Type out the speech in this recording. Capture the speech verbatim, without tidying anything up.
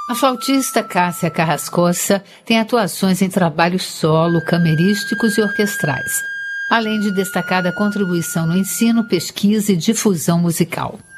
A flautista Cássia Carrascosa tem atuações em trabalhos solo, camerísticos e orquestrais, além de destacada contribuição no ensino, pesquisa e difusão musical.